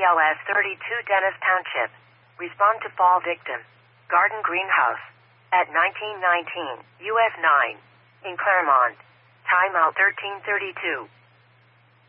BLS 32 Dennis Township. Respond to fall victim. Garden Greenhouse. At 1919, US 9. In Claremont. Timeout 1332.